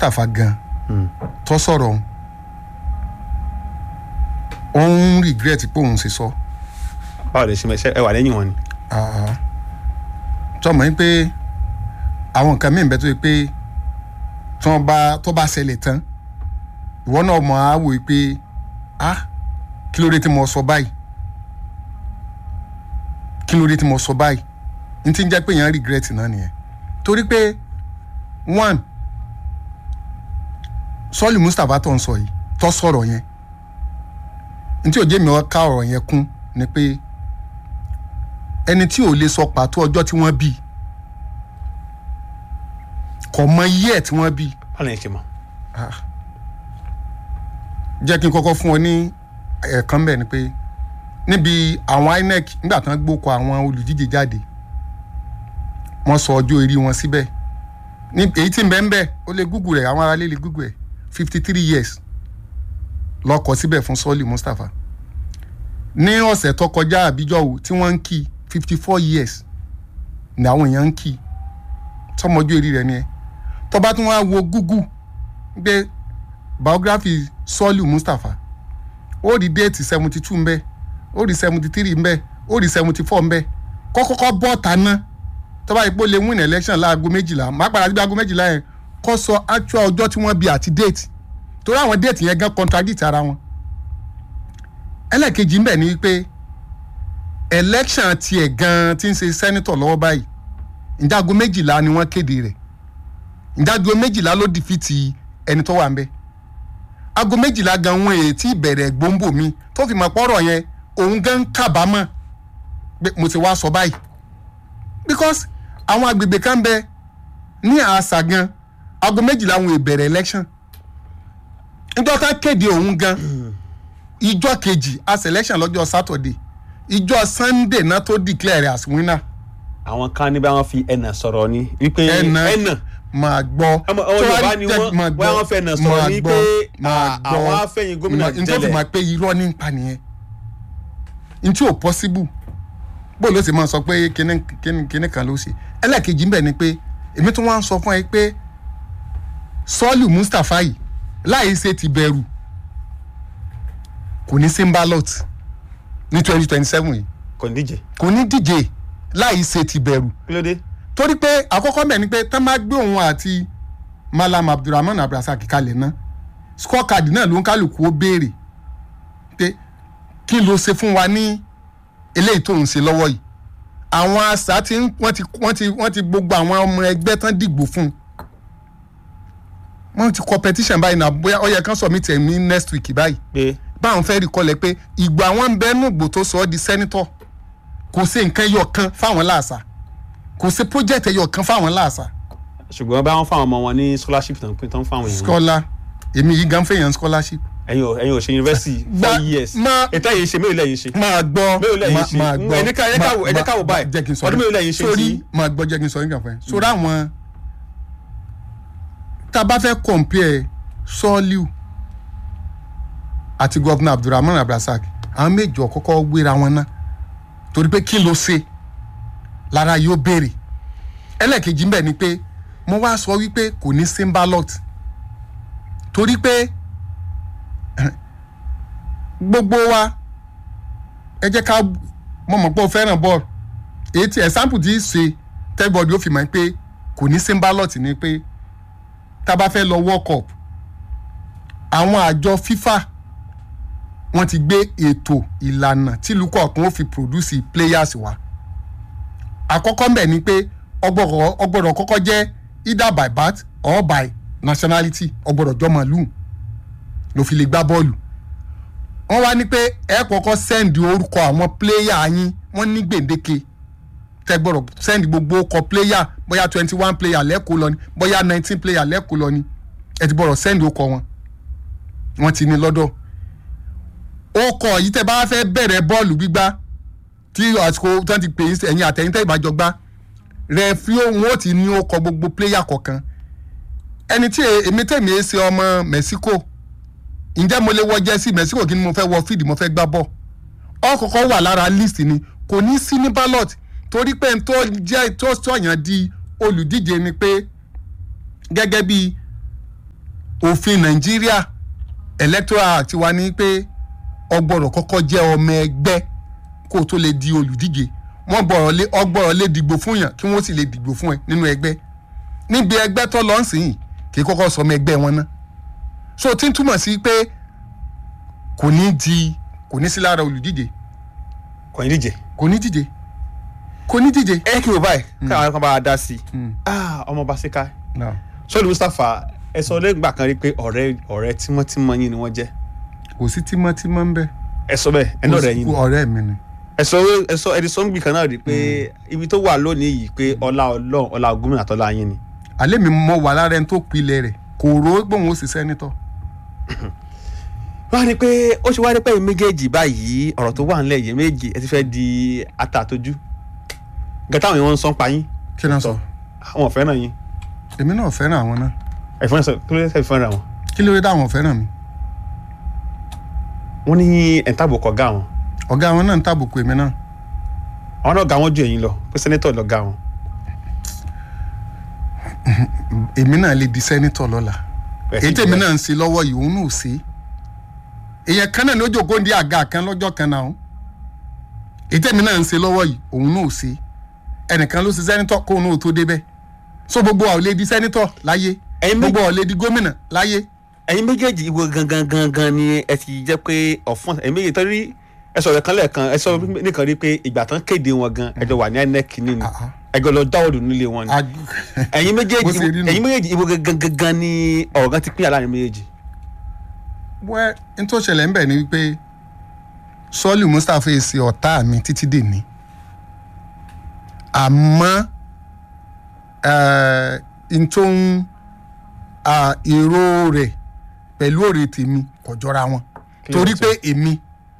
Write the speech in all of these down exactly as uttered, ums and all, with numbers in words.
Mustapha gan tó sọ̀rọ̀ òun regret pé òun ṣe sọ. báwo lè ṣe mẹsẹ ẹ wà lẹ́yìn wọn ni. tọmọ yín pé àwọn nǹkan mìíràn bẹ tó yẹ pé tí wọn bá tó bá ṣẹlẹ̀ tán ìwọ náà mọ̀ á wò pé ah kí ló dé tí mo sọ báyìí kí ló dé tí mo sọ báyìí n ti ń jẹ́ pé èèyàn regret náà nìyẹn torí pé one Sọ́ọ̀lì Mustapha tó ń sọ yìí tó sọ̀rọ̀ yẹn n tí ò jẹ́ mi ọ́ ká ọ̀rọ̀ yẹn kún ni pé ẹni tí ò lè sọ pàtó ọjọ́ tí wọ́n bí kò mọ iye ẹ̀ tí wọ́n bí. báwo ni ẹ ṣe mọ̀. jẹ́ kí n kọ́kọ́ fún ọ ní ẹ̀ẹ̀kan bẹ́ẹ̀ ni pé níbi àwọn I N E C nígbà tí wọ́n gbókò àwọn olùdíje jáde wọ́n sọ ọjọ́ orí wọn síbẹ̀ ní èyí tí ń bẹ ń bẹ ó lè google rẹ̀ àwọn aráalé lè google ẹ̀ fifty three years lọ́kọ̀ síbẹ̀ fún Sọ́ọ̀lì Mustapha ní ọ̀sẹ̀ tó kọjá àbíjọ́ wò tí wọ́n ń kí fifty four years ní àwọn èèyàn ń kí tọmọjú orí rẹ̀ ni ẹ tó bá tún wá wo google gbé biography Sọ́ọ̀lì Mustapha ó rí déètì seventy two ń bẹ ó rí seventy three ń bẹ ó rí seventy four ń bẹ kọ́kọ́kọ́ bọ́ ta ná tó bá yẹ pé ó lè win election láago méjìlá má padà síbi aago méjìlá yẹn kó sọ actual ọjọ́ tí wọ́n bí àti déètì torí àwọn déètì yẹn gan contradict ara wọn. ẹlẹ́ẹ̀kejì ń bẹ ni wípé election tiẹ̀ gan ti ń ṣe senator lọ́wọ́ báyìí ǹjẹ́ aago méjìlá ni wọ́n kéde rẹ̀ ǹjẹ́ aago méjìlá ló dìfìtì ẹni tó wà ń bẹ aago méjìlá gan wọn èyí tí ìbẹ̀rẹ̀ gbòǹbò mi tó fi mọ̀ pọ́rọ̀ yẹn òun gan kábàámọ̀ pé mo ti wá sọ báyìí because àwọn agbègbè kan bẹ ní àṣà gan aago méjìlá wọn ìbẹ̀rẹ̀ election níjọ́ ká kéde òun gan ìjọ́ kejì as election lọ́jọ́ Saturday ìjọ́ Sunday náà tó declare as winner. àwọn kan níbi àwọn fi ẹnà sọ̀rọ̀ ni wípé ẹnà máa gbọ́ ọmọ Yorùbá ni wọ́n wọ́n fẹ́ ẹnà sọ̀rọ̀ ni pé àwọn afẹ́yìn gómìnà tẹ́lẹ̀ nítorí máa pé irọ́ ní pa nìyẹn ntí ò possible bó ló sì máa sọ pé kíní kíní kíní kan ló ṣe ẹlẹ́ẹ̀kejì ń bẹ ni pé èmi tún wá ń sọ fún ẹ pé Sọ́ọ̀lì Mustapha yìí láì ṣe ti bẹ̀rù kò ní sí ballot ní twenty twenty seven yìí kò ní díje kò ní díje láì ṣe ti bẹ̀rù kí ló dé torí pé àkọ́kọ́ bẹ̀ ni pé tán máa gbé òun àti Malam Abdulrahman Abdulrasaq kalẹ̀ náà scorecard náà ló ń kálukú ó béèrè pé kí ló ṣe fún wa ní eléyìí tó ń ṣe lọ́wọ́ yìí àwọn àṣà tí wọ́n ti wọ́n ti wọ́n ti gbogbo àwọn ọmọ ẹgbẹ́ tán dìgbò fún wọ́n ti competition báyìí náà bóyá ó yẹ kán submit ẹ̀ ní next week báyìí báwọn fẹ́ rí kọlẹ̀ pé ìgbà àwọn ń bẹ́ẹ̀ nùgbò tó sọ ọ́ di senator kò sí nǹkan ẹyọ kan fáwọn láàṣà kò sí project ẹyọ kan fáwọn láàṣà. ṣùgbọ́n bá wọn fáwọn ọmọ wọn ní scholarship tán pé tán fáwọn èèyàn. scholar èmi yìí gan fẹ́yàn scholarship. ẹ̀yin ò ẹ̀yin ò ṣe university four years. ètò ẹ̀yin ṣe mélòó lẹ́yìn ṣe. máa gbọ́ máa gbọ́ ẹ̀jẹ̀ káwọ́ báyìí ọdún mélòó lẹ́yìn ṣe. sórí máa gbọ́ jẹ́ kí n sọ nígbà fún ẹ. sórí àwọn tá a bá fẹ́ compare Sọ́ọ̀lì àti gọ́vnà Abdulrahman Abdulrasaq àwọn méjì ọ̀kọ́kọ́ gbéra wọn náà torí pé kí ló ṣe lára yóò béèrè ẹlẹ́ẹ̀kejì ń bẹ ni pé mo wá sọ wípé kò ní sí ballot torí pé gbogbo wa ẹ jẹ́ ká mọ̀ mọ̀ pé o fẹ́ràn bọ́ọ̀lù èyí tí example ti ṣe tẹ́gbọ̀dì ó fi mọ̀ pé kò ní sí ballot ni pé tá a bá fẹ́ lọ World Cup àwọn àjọ FIFA wọ́n ti gbé ètò ìlànà tìlú kọ̀ọ̀kan ó fi produce players wa àkọ́kọ́ mbẹ̀ ni pé ọgbọ́dọ̀ kọ́kọ́ jẹ́ either by birth or by nationality ọgbọ́dọ̀ jọmọlú ló fi lè gbá bọ́ọ̀lù wọ́n wá ní pé ẹ kọ́kọ́ send orúkọ àwọn player yín wọ́n ní gbèǹdéke tẹ́ gbọ́dọ̀ send gbogbo ọkọ̀ player bóyá twenty one player lẹ́kọ̀ọ́ lọ ni bóyá nineteen player lẹ́kọ̀ọ́ lọ ni ẹ ti gbọ́dọ̀ send ọkọ̀ wọn wọ́n ti ní lọ́dọ̀ ọkọ̀ yìí tẹ́ bá fẹ́ bẹ̀rẹ̀ bọ́ọ̀lù gbígbá tí àsìkò tán ti pè é ẹ̀yìn àtẹ̀yìntẹ́ ìbàjọ́ gbá rẹ̀fí òun ó ti ní ọkọ̀ gbogbo player kọ̀ọ̀kan ẹni tí èmi tẹ̀mí ẹ ṣe ọmọ Mexico ǹjẹ́ mo lè wọ jẹ́sí Mexico kí ni mo fẹ́ wọ fíìdì mo fẹ́ gbá bọ́ ọkọ̀ọ̀kọ̀ wà lára list ni kò ní sí ní ballot torí pé tó jẹ́ tó sọ̀yàn di olùdíje ni pé gẹ́gẹ́ bí òfin Nàìjíríà electoral act wa ní pé o gbọ́dọ̀ kọ́kọ́ jẹ́ ọmọ ẹgbẹ́ kó o tó lè di olùdíje wọ́n gbọ́dọ̀ lé ọ gbọ́dọ̀ lè dìgbò fún yàn kí wọ́n sì lè dìgbò fún ẹ nínú ẹgbẹ́ níbi ẹgbẹ́ tó lọ sìn yìí kì í kọ́kọ́ sọmọ ẹgbẹ́ wọn ná so tí ń túmọ̀ sí pé kò ní di kò ní sí lára olùdíje kò ní díje kò ní díje kò ní díje. ẹ kí o báyìí káwọn kan bá a dá sí i ọmọ Basika Sọ́ọ̀lù Mustapha ẹ sọ lẹ́gbàá kan rí pé ọ̀rẹ́ ọ̀rẹ́ tímọ́tímọ́ yín ni wọ́n jẹ́. kò sí tímọ́tímọ́ ń bẹ. ẹ sọ bẹ́ẹ̀ ẹ náà rẹ̀ yín ni. ọ̀rẹ́ mi ni. ẹ sọ ẹ sọ ẹni sọ́ngbì kan náà rí pé ibi tó wà lónìí yìí pé ọlá Ọlọ́run ọlá gómìnà àtọ́lá yín ni. alẹ́ mi mọ wà lára ẹni tó pilẹ̀ rẹ̀ kò rò gbóhùn ó sì sẹ́nitọ́. wọ́n á rí pé ó ṣe wá rí pé méjèèjì báyìí ọ̀rọ̀ tó wà nílẹ̀ yìí méjì ẹ ti fẹ́ di atàtójú gàtà àwọn èèyàn ń sọ pa yín. kí náà sọ. àwọn ò fẹ́ràn yín. èmi náà fẹ́ràn àwọn náà. ẹ fẹ́ràn sọ kí ló dé fẹ́ràn wọn. kí ló dé dáwọn fẹ́ràn mi. wọ́n ní ẹ̀ ń tàbùkù ọ̀gá wọn. ọ̀gá wọn náà ń tàbùkù èmi náà. àwọn náà ga wọn ju ẹ̀yin lọ pé sẹ́nẹ́tọ̀ lọ́gá wọn. èmi náà lè di sẹ́nẹ́tọ̀ lọ́la èyí tèmi náà ń ṣe lọ́wọ́ yìí òun náà ò ṣe èèyàn kan náà ní ojú òkú ń di àga kan lọ́jọ́ kan náà èyí tèmi náà ń ṣe lọ́wọ́ yìí òun náà ò ṣe ẹnìkan ló ṣe sẹ́nẹ́tọ̀ kóun náà tó débẹ̀ so gbogbo àwọn lè di sẹ́nítọ̀ láyé gbogbo àwọn lè di gómìnà láyé. ẹ̀yin méjèèjì ìwọ gangan gangan ni ẹ ti jẹ́ pé ọ̀fọ̀n ẹ̀yin méjèèjì torí ẹ sọ̀rọ̀ kan lẹ́ẹ̀kan ẹ sọ nìkan rí pé ìgbà tán kéde wọn gan ẹjọ́ wà ní I N E C ní ni ẹjọ́ lọ dáwọ́dù nílé wọn ni. ẹ̀yin méjèèjì ẹ̀yin méjèèjì ìwọ gangan gangan ni ọ̀rọ̀ gan ti pín àlàyé méjèèjì. wẹ́ẹ́ n tó ṣẹlẹ̀ ń bẹ̀ ni wípé Sọ́ọ̀lù Mustapha èsì ọ̀tá mi títí dè ní àmọ́ n tó ń èrò rẹ̀ pẹ̀lú òrè tèmi kò jọra wọn torí pé èmi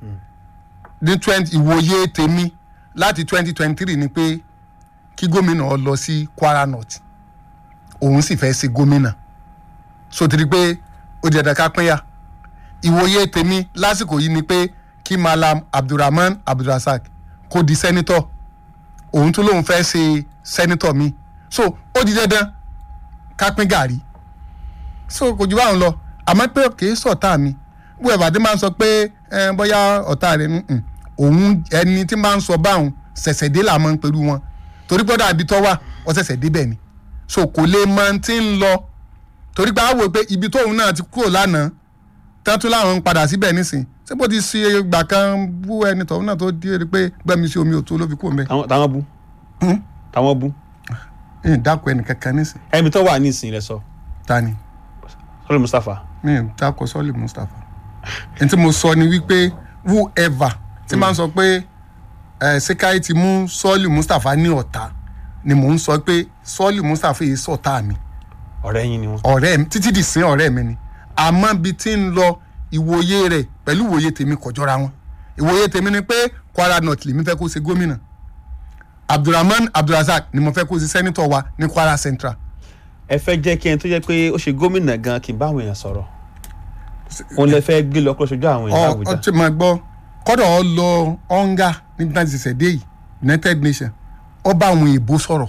ní twenty ìwòye tèmi láti twenty twenty three ni pé kí gómìnà lọ sí Kwara North òun sì fẹ́ ṣe gómìnà so torí pé ó di ẹ̀dá ká pínyà ìwòye tèmi lásìkò yìí ni pé kí Malam Abdulrahman Abdulrasaq kó di sẹ́nitọ̀ òun tó lóun fẹ́ ṣe sẹ́nitọ̀ mi so ó di dandan ká pín gàrí so kò jù báwọn lọ àmọ́ pé kì í sọ̀tá mi bó ẹ̀ bàdé máa ń sọ pé bóyá ọ̀tá rẹ̀ nùn òun ẹni tí máa ń sọ báwọn ṣẹ̀ṣẹ̀ dé làmọ́ ń pẹ̀lú wọn torí gbọ́dọ̀ àbí tọ́ wà ọ ṣẹ̀ṣẹ̀ dé bẹ́ẹ̀ ni so kò lè mọ tí ń lọ torí pé a wò pé ibi tóun náà ti kúrò lánàá tẹ́tù láwọn ń padà síbẹ̀ nísìn ṣé bó ti ṣe ìgbà kan bú ẹni tọ̀hún náà tó dé rí pé gbẹ́mi sí omi òtó ló fi kúrò ń bẹ́ẹ̀. táwọn bú táwọn bú. mi ì dákọ̀ ẹnì kankan nísìn. ẹ̀mí tó wà nísìn rẹ sọ. ta ni. Sọ́ọ̀lù Mustapha. mi ì dákọ̀ Sọ́ọ̀lù Mustapha. ẹni tí mo sọ ni wípé whoever tí máa ń sọ pé Sekai ti mú Sọ́ọ̀lù Mustapha ní ọ̀tá ni mò ń sọ pé Sọ́ọ̀lù Mustapha yìí sọ̀tá mi. ọ̀rẹ́ yín ni wọ́n. ọ̀rẹ́ mi títí di sin ọ̀rẹ́ mi ni àmọ́ bí tí ń lọ ìwòye rẹ̀ pẹ̀lú ìwòye tèmi kò jọra wọn ìwòye tèmi ni pé Kwara North lèmi fẹ́ kó ṣe gómìnà Abdulrahman Abdulrasaq ni mo fẹ́ kó ṣe sẹ́nitọ̀ wa ní Kwara Central. ẹ fẹ́ jẹ́ kí ẹni tó jẹ́ pé ó ṣe gómìnà gan kí n bá àwọn èèyàn sọ̀rọ̀ òun lè fẹ́ gbé lọ kó ṣojú àwọn èèyàn Àbújá. ọ ti máa gbọ́ kọ́dọ̀ ọ lọ ọ̀ǹgà níbi náà ti ṣẹ̀dẹ̀ yìí United Nations ọ bá àwọn èèbó sọ̀rọ̀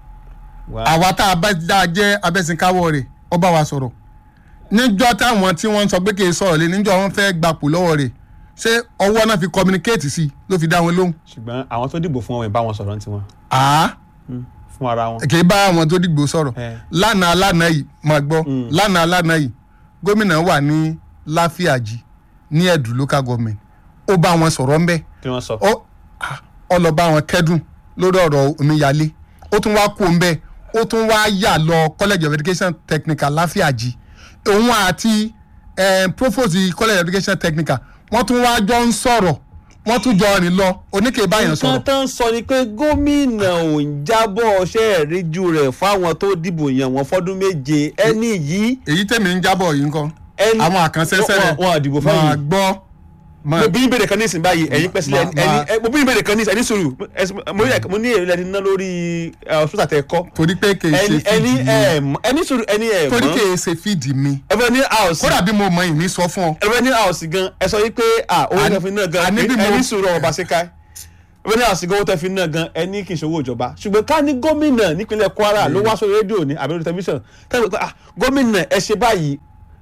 àwa tá a bá dá jẹ́ abẹ́sìnkáwọ́ rẹ̀ ọ bá wa sọ̀rọ̀ níjọ́ táwọn tí wọ́n sọ pé kì í sọ̀rọ̀ lé níjọ́ wọn fẹ́ gbapò lọ́wọ́ rẹ̀ ṣé ọwọ́ náà fi communicate sí ló fi dá wọn lóhùn. ṣùgbọ́n àwọn tó dìbò fún wọn ìbá wọn sọ̀rọ̀ ní tiwọn. àá fún ara wọn. kì í bá àwọn tó dìbò sọ̀rọ̀ lánàá lánàá yìí máa gbọ́ lánàá lánàá yìí gómìnà wà ní Láfíàjì ní Ẹ̀dù local government ó bá wọn sọ̀rọ̀ ńbẹ́ kí wọ́n sọ. ó lọ bá wọn kẹ́dùn lórí ọ̀rọ̀ omíyalé ó tún wá kú ńbẹ́ ó tún wá yà lọ College of Education Technical Láfíàjì òun àti provost College of Education Technical wọ́n tún wá jọ ń sọ̀rọ̀ wọ́n tún jọ rìn lọ oníkè báyẹn sọ̀rọ̀. nǹkan tó ń sọ ni pé gómìnà ò ń jábọ̀ ọṣẹ́ ìríjú rẹ̀ fáwọn tó dìbò yàn wọ́n fọ́dún méje ẹni yìí. èyí tèmi ń jábọ̀ yìí nǹkan àwọn àkànṣẹ́ṣẹ́ rẹ̀ wọn àdìbò fáyìí máa gbọ́. mo bí ìbéèrè kan ní ìsìn báyìí ẹ̀yin pẹ́sílẹ̀ ẹni mo bí ìbéèrè kan ní ìsìn ẹni sùúrù mo ní èrè lẹ́ni ná lórí ọ̀ṣun àtẹ ẹ̀kọ́. torí pé kì í ṣe fídì mi ẹni sùúrù ẹni ẹ̀ mọ́ torí kì í ṣe fídì mi ẹ̀fẹ̀ ní house kódà bí mo mọ ìní sọ fún ọ. ẹ̀fẹ̀ ní house gan ẹ sọ wípé owó tẹ fi náà gan ẹni sùúrù ọ̀rọ̀ Basika ẹ̀fẹ̀ ní house gan owó tẹ fi náà gan ẹni kì í ṣe owó ìjọba ṣùgbọ́n ká ní gómìnà nípínlẹ̀ Kwara ló wá sórí rédíò ní àbẹ̀rẹ̀ tẹlifíṣàn gómìnà ẹ ṣe báyìí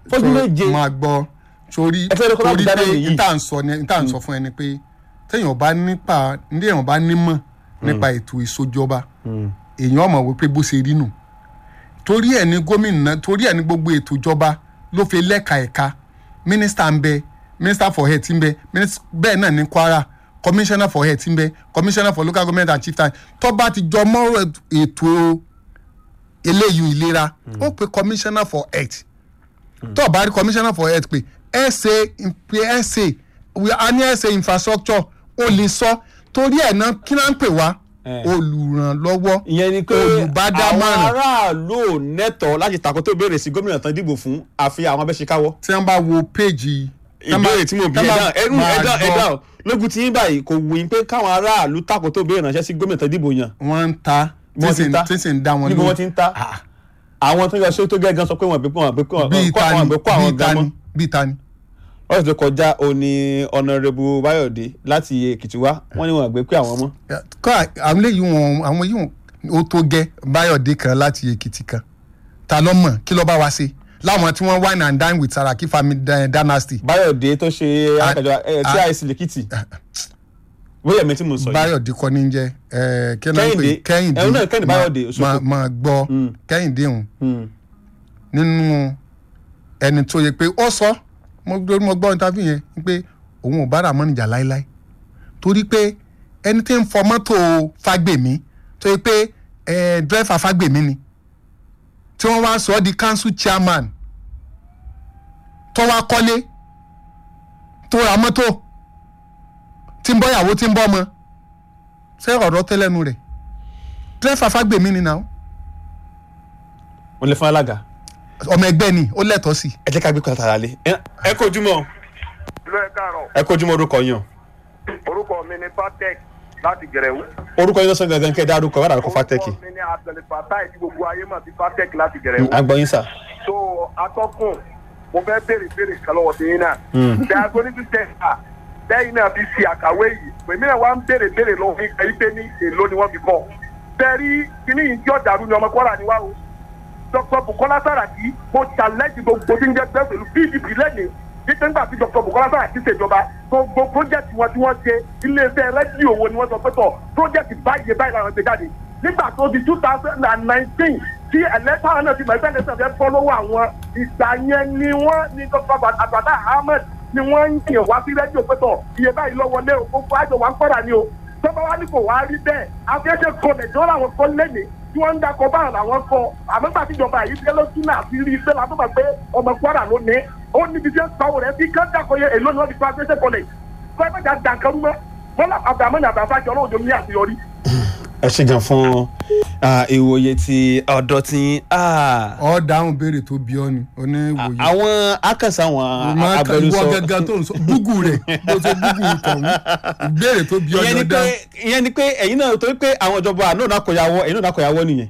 fọ́dún méje máa gbọ́ torí torí pé n tà ń sọ n tà ń sọ fún ẹni pé téèyàn bá nípa téèyàn bá nímọ̀ nípa ètò ìṣòjọba èèyàn mọ̀ wípé bó ṣe rí nù torí ẹ̀ ní gómìnà torí ẹ̀ ní gbogbo ètò ìjọba ló fi lẹ́ka ẹ̀ka mínísítà ń bẹ minister for health ń bẹ bẹ́ẹ̀ náà ní Kwara commissioner for health ń bẹ commissioner for local government and chieftain tó bá ti jọ mọ́ ètò eléyìí ìlera ó pe commissioner for health tó bá rí commissioner for health pé ẹ ṣe pé ẹ ṣe a ní ẹ ṣe infrastructure ó lè sọ torí ẹ̀ náà kí náà ń pè wá olùrànlọ́wọ́ ìyẹn ni pé olùbádámọ̀ràn àwọn aráàlú ò nẹ́tọ̀ọ́ láti takò tó béèrè sí gómìnà tán dìbò fún àfi àwọn abẹ́ṣekáwọ́. tí wọ́n bá wo péèjì ìbéèrè tí mo bí ẹ̀dá ẹ̀rù ẹ̀dá ẹ̀dá lógun tí yín báyìí kò wù yín pé káwọn aráàlú takò tó béèrè ránṣẹ́ sí gómìnà tán dìbò yàn. wọ́n ń ta tí sì ń dá wọn lóhùn. níbo wọ́n ti ń ta àwọn tó ń yọ sí tó gẹ́gẹ́ sọ pé wọ́n gbé kó àwọn gbé kó àwọn gan mọ́. bíi tani. ọ̀sẹ̀ tó kọjá òní ọ̀nàrẹ́bù Báyọ̀dé láti Èkìtì wá wọ́n ní wọ́n gbé pé àwọn mọ́. kọ́ àwọn eléyìí wọn àwọn yìí ó tó gẹ́ Báyọ̀dé kan láti Èkìtì kan ta ló mọ̀ kí ló bá wa ṣe láwọn tí wọ́n wine and dine with Saraki family dynasty. Báyọ̀dé tó ṣe akẹjọ tí àìsí lèkìtì bóyá mi tí mo sọ yìí. Báyọ̀dé kọ́ ní jẹ́ Kẹ́hìndé Kẹ́hìndé Báyọ̀dé máa gbọ́ Kẹ́hìndé hùn nínú ẹni tó yẹ pé ó sọ mo gbọ́ interview yẹn pé òun ò bá Ramoni jà láéláé torí pé ẹni tí ń fọ mọ́tò Fágbèmí tó yẹ pé dírẹ́fà Fágbèmí ni tí wọ́n wá sọ ọ́ di council chairman tó wá kọ́lé tó ra mọ́tò tí ń bọ́ ìyàwó tí ń bọ́ ọmọ ṣé ọ̀rọ̀ tẹ́lẹ̀nu rẹ̀ dírẹ́fà Fágbèmí ni náà. wọ́n lè fún alága. ọmọ ẹgbẹ́ ni ó lẹ́tọ̀ọ́ sí. ẹ jẹ́ ká gbé kọ́ńtà lálẹ́ ẹ kó ojúmọ́. ẹ kó ojúmọ́ orúkọ yàn. orúkọ mi ni Fatek láti Gẹ̀rẹ́wú. orúkọ yín lọ́sàn gangan kẹ́ ẹ dárúkọ wàdà kó Fatek. orúkọ mi ni Abdul Fatai tí gbogbo ayé mọ̀ sí Fatek láti Gẹ̀rẹ́wú. agbọ̀nyin sà. so atọ́kùn mo fẹ́ béèrè béèrè kan lọ́wọ́ sí yín náà. diagonic testa lẹ́yìn náà fi ṣe àkàwé yìí pèmí náà wá ń béèrè béèrè lọ́wọ́ ní ìgbà yìí pé ní èlò ni wọ́n fi kọ́. tẹ́rí kíní yìí jọ́ dàrú ni ọmọ Kwara ni wá o. Dr. Bukola Saraki mo challenge gbogbo tí ń jẹ́ bẹ́ẹ̀ pẹ̀lú P D P lẹ́yìn nígbà nígbà tí Dr. Bukola Saraki ṣèjọba gbogbo project wọn tí wọ́n ṣe iléeṣẹ́ rédíò wo ni wọ́n sọ pé tọ̀ project báyìí báyìí làwọn gbé jáde nígbà tó di two thousand and nineteen tí ẹlẹ́tàn náà ti mọ̀ ẹgbẹ́ ẹlẹ́sìn fẹ́ bọ́ lọ́wọ́ àwọn ìgbà yẹn ni wọ́n ní Dr. Abdullah Ahmed ni wọ́n ń yàn wá sí rédíò pé tọ̀ iye báyìí lọ́wọ́ lé o gbogbo àjọ wa ń pẹ́rà ni o tọ́ba wa ní kò wá rí bẹ́ẹ̀ afẹ́ṣẹ́ kọlẹ̀ tí wọ́n làwọn kọ́ lẹ́nìí tí wọ́n ń dakọ̀ báyọ̀ làwọn kọ́ àmọ́gbà tíjọba yìí fẹ́ ló tún náà fi rí i pé látọ́ bá pé ọmọ Kwara ló ní ó níbi tí ó sanwó rẹ̀ bí kán dàkọ̀ yẹ èlò ni wọ́n fi kọ́ afẹ́ṣẹ́ kọlẹ̀ fẹ́ẹ́mẹ́ta dànkẹ́rú mọ́ bọ́lá Abdulhamid Abdulfájọ ọlọ́run ní àṣeyọrí. ẹ ṣe gan fún ìwòye ti ọ̀dọ́ tí. ọ dáhùn béèrè tó bí ọ ni oníwòye. àwọn akẹ́sà àwọn agbẹnusọ ìwọ gẹ́gẹ́ tó ń sọ gúgù rẹ̀ bó ṣe gúgù tọ̀hún béèrè tó bí ọ ni ọ̀dá. ìyẹn ni pé ẹ̀yin náà torí pé àwọn ìjọba àná náà kò yàwọ́ ẹ̀yin náà kò yàwọ́ nìyẹn.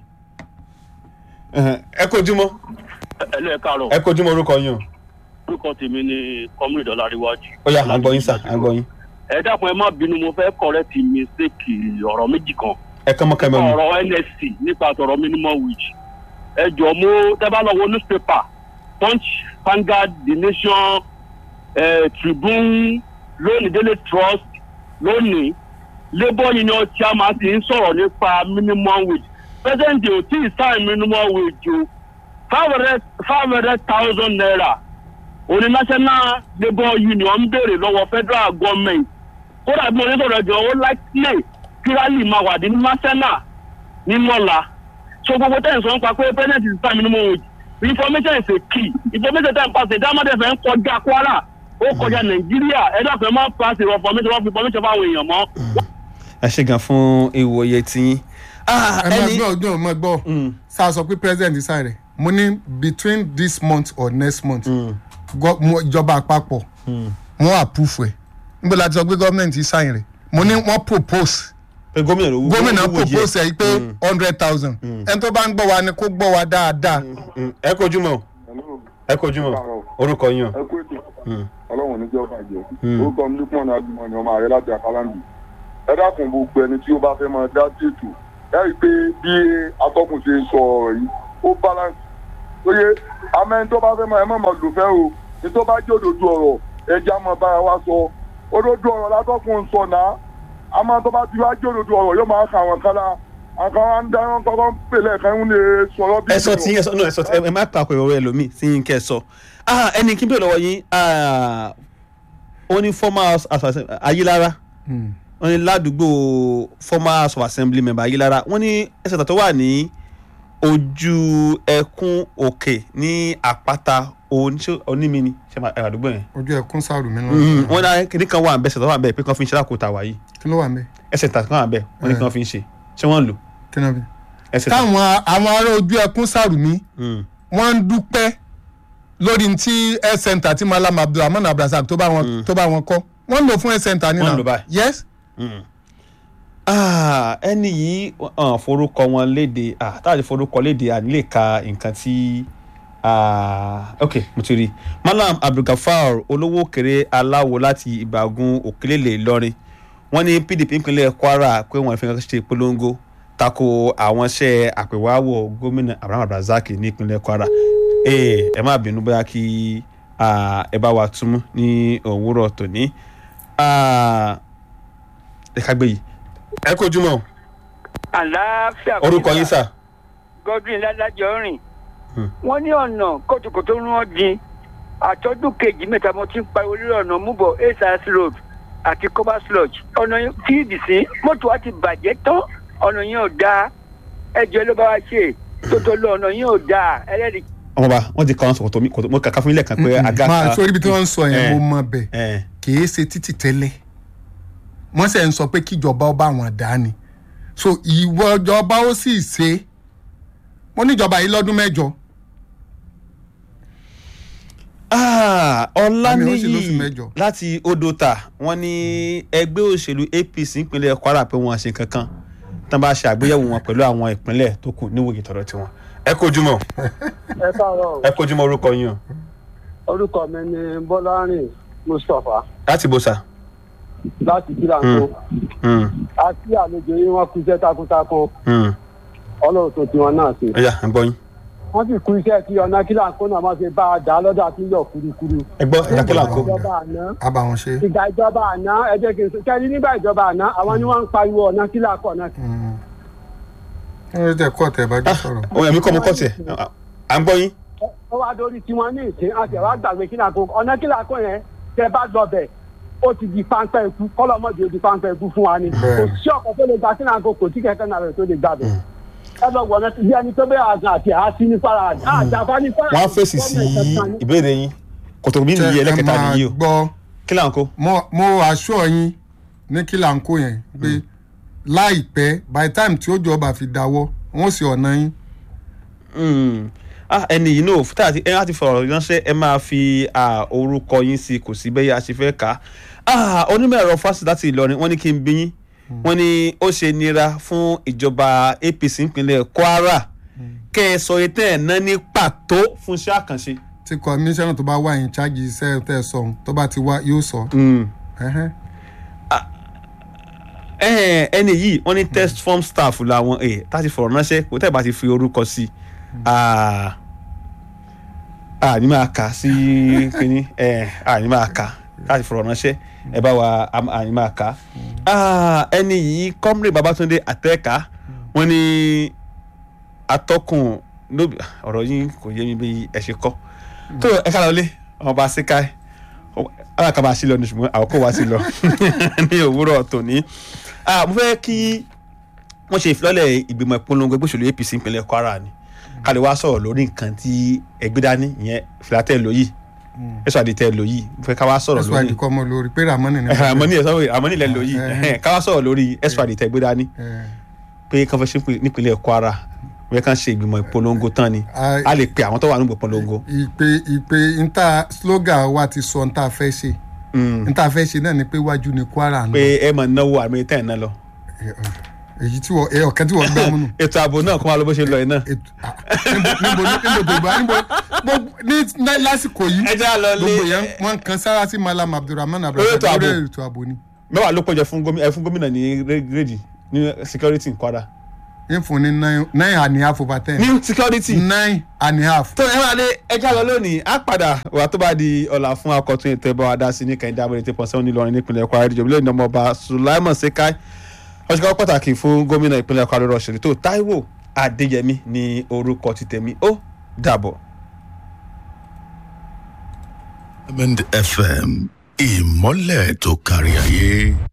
ẹ kojúmọ́. ẹ lẹ́ káàárọ̀. ẹ kojúmọ́ orúkọ yín o. orúkọ tèmi ni Comrade Ọláríwájú. ó yá à ń gbọ́ yín sà à ń gbọ́ yín. ẹ dákun ẹ má bínú mo fẹ́ correct mistake ọ̀rọ̀ méjì kan. ẹ kàn mọ́ kẹ́ mọ́ mi. ọ̀rọ̀ N S C nípa ọ̀rọ̀ minimum wage. ẹ jọ mo tẹ́ bá lọ wo newspaper Punch, Vanguard, The Nation, eh, Tribune, lónìí Daily Trust lónìí Labour Union chairman ti ń sọ̀rọ̀ nípa minimum wage. President ò tí ì sign minimum wage o five hundred five hundred thousand naira òní National Labour Union ń béèrè lọ́wọ́ federal government kódà bí mo ní sọ̀rọ̀ ẹ̀jọ̀ ó láìpẹ́ kí rally máa wà ní national ní mọ́la so gbogbo tẹ́yìn sọ ń pa pé president is time minimum wage information is a key information tẹ́yìn pàṣẹ dámọ́dé fẹ́ ń kọjá Kwara ó kọjá Nàìjíríà ẹ̀dá fẹ́ máa pàṣẹ information wọ́n fi information fáwọn èèyàn mọ́. ẹ ṣe gan fún ìwòye tí. ẹ máa gbọ́ ọdún ọmọ gbọ́ sáà sọ pé president sáà rẹ̀ mo ní between this month or next month ìjọba àpapọ̀ wọ́n approve ẹ̀ níbo la ti sọ pé gọ́ọ̀mẹ̀ntì sáyìn rẹ̀ mo ní wọ́n propose gómìnà propose ẹ̀ pé hundred thousand ẹni tó bá ń gbọ́ wa ni kó gbọ́ wa dáadáa. ẹ kojú mọ́ ẹ kojú mọ́ orúkọ yín o. ẹ kú ètò ọlọ́run oníjọba jẹ́ orúkọ mi lukman adumọ ni ọmọ rẹ láti àkàlàǹdì ẹ dákun gbogbo ẹni tí ó bá fẹ́ máa dá tètò ẹ rí i pé bí atọ́kùn ṣe ń sọ ọ̀rọ̀ yìí ó balance oye amẹ́ni tó bá fẹ́ mọ ẹ mọ̀ mọ̀ lò fẹ́ o ní tó bá jẹ́ òdodo ọ̀rọ̀ ẹja mọ̀ bára wa sọ òdodo ọ̀rọ̀ látọ́kùn sọ náà àmọ́ tó bá ti wá jẹ́ òdodo ọ̀rọ̀ yóò máa kà wọ́n kálá àkàn wá ń dáná kọ́kọ́ ń pèlè kan ń lè sọ̀rọ̀ bí. ẹ sọ tí ẹ sọ ẹ sọ ẹ má pa àpò ìrọ̀rọ̀ ẹlòmíì tí yín kẹ́ ẹ sọ ẹni kí n bèrè lọ́wọ́ yín ó ní former house Ayílára wọ́n ní ládùúgbò former house of assembly member Ayílára wọ́n ní ẹsẹ̀ tó wà ní ojú ẹkún òkè ní àpáta onímìíní ṣe máa ẹ̀rọ àdúgbò yẹn. ojú ẹkún sáàrù mi náà. wọ́n ní kíní kan wà ń bẹ̀ ẹsẹ̀ tó wà ń bẹ̀ pé kí wọ́n fi ń ṣe lákòótà wáyé. kí ló wà ń bẹ̀. ẹsẹ̀ tà kan wà ń bẹ̀ wọ́n ní kí wọ́n fi ń ṣe ṣé wọ́n ń lò. kí náà bí. táwọn àwọn ará ojú ẹkún sáàrù mi wọ́n ń dúpẹ́ lórí tí health center tí Malam Abdulrahman Abdulrasaq tó bá wọn tó bá wọn kọ́ wọ́n ń lò fún health center nínú. wọ́n ń lò báyìí. yes. ẹni yìí forúkọ wọn léde táàdì forúkọ léde àní lè ka nǹkan tí ok mo ti rí Malam Abdulgafar olówó kéré aláwo láti Ìbàgùn Òkèlélè Ìlọrin wọ́n ní P D P ìpínlẹ̀ Kwara pé wọ́n fi ṣe polongo tako àwọn iṣẹ́ àpèwáwọ̀ gómìnà Abraham Abdulrasaq ní ìpínlẹ̀ Kwara ẹ ẹ má bínú bóyá kí ẹ bá wa túmú ní òwúrọ̀ tòní ẹ ká gbé yìí ẹ kó jùmọ̀. àlàáfíà orúkọ yín sà. Godwin Ládàjọ rìn wọ́n ní ọ̀nà kòtòkòtò ń rán dín àtọ́dún kejì mẹ́ta mo ti ń pariwo lórí ọ̀nà múbọ̀ asas road àti cobas lodge ọ̀nà fíìdì sí mọ́tò wa ti bàjẹ́ tán ọ̀nà yẹn ò dáa ẹjọ́ ló bá wá ṣe tótó lọ ọ̀nà yẹn ò dáa ẹlẹ́rìí. ọmọba wọn ti kọ́ ọ́n sọ̀kòtò mi mo kàkà fún ilé kan pé aga. máa sọ ibi tí wọ́n ń sọ yẹn mo mọ bẹ́ẹ̀ kì í ṣe títì tẹ́lẹ̀ wọ́n sì ń sọ pé kíjọba ọba àwọn dá ni so ìwọ ìjọba ó sì ṣe wọ́n níjọba yìí lọ́dún mẹ́jọ. Ọláníyì láti Odòta wọ́n ní ẹgbẹ́ òṣèlú A P C ìpínlẹ̀ Kwara pé wọ́n ṣe kankan tán bá ṣe àgbéyẹ̀wò wọn pẹ̀lú àwọn ìpínlẹ̀ tó kù níwòye tọ̀dọ̀ tiwọn. ẹ kojúmọ́. ẹ káàárọ̀. ẹ kojúmọ́ orúkọ yín o. orúkọ mi ni Bọ́lárìn Mustapha. láti bó sa. láti Kílàńkó. àti àlejò yín wọn kú iṣẹ́ takuntakun. Ọlọ́run tó tiwọn náà ṣe. ẹ yà ń gbọ́ yín. wọ́n sì kú iṣẹ́ kí ọ̀nà Kílàńkó náà máa ṣe bá a dá lọ́dọ̀ àti yọ̀ kurukuru. ẹ gbọ́ ìyá Kílàńkó. àbá wọn ṣe. ìgbà ìjọba àná ẹ jẹ́ kí n sọ kẹ́ni nígbà ìjọba àná àwọn ni wọ́n ń pariwo ọ̀nà Kílàńkó ọ̀nà. ẹ ẹ tẹ kọ́ tẹ bá jẹ́ sọ̀rọ̀. ọmọ ẹ̀mí kọ́ mo kọ́ tiẹ̀ à ń gbọ́ yín. ó wá dórí tiwọn ní ìsín àti ẹ̀wá gbàgbé Kílàńkó ọ̀nà Kílàńkó yẹn tẹ bá lọ bẹ̀ ó ti di páńpẹ́ ikú kọ́lọ́mọ́dé ó di páńpẹ́ ikú fún wa ni kò sí ọkọ̀ tó lè gba Kílàńkó kò sí kẹ̀kẹ́ náà rẹ̀ tó lè gbà bẹ̀. ẹ lọ wọ̀ náà bí ẹni tó bẹ́ẹ̀ àgbà àti àásí ní fara àjàfá ní fara. wọ́n á fèsì sí ìbéèrè yín kòtò mi nìyí ẹlẹ́kẹta nìyí o gbọ́ Kílàńkó. mo aṣọ yín ní Kílàńkó yẹn pé láìpẹ́ by time tí ó jọba fi dáwọ́ wọ́n sì ọ̀nà yín. ẹni yìí náà fúta àti ẹ láti fọ̀rọ̀ ránṣẹ́ ẹ máa fi orúkọ yín sí kò sí bẹ́ẹ̀ a ṣe fẹ́ kà á. onímọ̀ ẹ̀rọ fásitì láti Ìlọrin wọ́n ní kí n bí yín wọ́n ní ó ṣe nira fún ìjọba A P C ìpínlẹ̀ Kwara kẹ́ ẹ sọ ètò ẹ̀ ná ní pàtó fún iṣẹ́ àkànṣe. tí kọmíṣánná tó bá wà ní chájì iṣẹ́ tẹ́ ẹ sọ tó bá ti wá yóò sọ. ẹni yìí wọ́n ní test form staff làwọn ẹ̀ tá ti fọ̀rọ̀ ránṣẹ́ kò tẹ́ bá ti fi orúkọ sí i ní máa kà sí kínní ní máa kà láti fọ̀rọ̀ ránṣẹ́ ẹ bá wa àní máa kà á. ẹni yìí Comrade Babatunde Àtẹ́ká wọ́n ní atọ́kùn ọ̀rọ̀ yín kò yé mi bí ẹ ṣe kọ́ tó ẹ ká lọ lé ọba síkáì alákàbà sí lọ ní ṣùgbọ́n àwòkọ́ wa sí lọ ní òwúrọ̀ tòní. mo fẹ́ kí wọ́n ṣe ìfilọ́lẹ̀ ìgbìmọ̀ ìpolongo ẹgbẹ́ òṣèlú A P C ìpínlẹ̀ Kwara ni ká lè wá sọ̀rọ̀ lórí nǹkan tí ẹgbẹ́ dání ìyẹn filatẹ́ lóyìí ẹ̀sọ́ àdìtẹ́ lóyìí mo fẹ́ ká wá sọ̀rọ̀ lórí. ẹ̀sọ́ àdìkọ́ ọmọ lórí pé Ramoni ni. Ramoni ẹ̀ sọ́wọ́ Ramoni lẹ̀ lóyìí ká wá sọ̀rọ̀ lórí ẹ̀sọ́ àdìtẹ́ ẹgbẹ́ dání pé kán fẹ́ ṣe nípínlẹ̀ Kwara wọ́n kàn ṣe ìgbìmọ̀ ìpolongo tán ni a lè pe àwọn tó wà nígbà ìpolongo. ìpè ìpè nta slogan wa ti sọ nta fẹ́ ṣe nta fẹ́ ṣe náà ni pé wájú ni Kwara ń lọ. pé ẹ mọ̀ náwó àmì tẹ̀ ẹ̀ náà lọ. èyí tí wọ́n ẹ ọ̀kan tí wọ́n gbá múnú. ètò ààbò náà kó máa lọ bó ṣe lọ yìí náà. níbo níbo tó bá níbo ní lásìkò yìí gbogbo yẹn wọ́n kan sára sí Malam Abdulrahman Abdulrasaq lórí ètò ààbò ni. mẹ́wàá ló péjọ fún gómìnà ní rẹ́ẹ̀dì ní security Kwara. ń fún ní nine nine and a half over ten. new security. nine and a half. tó ẹ máa lé ẹja lọ lónìí á padà wà tó bá di ọ̀la fún akọ̀tún ètò ẹ̀bọ̀ adá sí ní kẹ́hìndé abẹ́rẹ́ tí pọ̀nsẹ́wọ̀n nílọrin nípìnlẹ̀ Kwara ìjọba ilé ìnáwó ọba Sulaiman Sekai ọ̀ṣìkà pàtàkì fún gómìnà ìpínlẹ̀ Kwara lọ́rọ̀ ṣèlú tó Táíwò Adéyẹmí ní orúkọ ti tèmi ó dàbọ̀. Diamond F M ìmọ́lẹ̀ tó kárí ayé.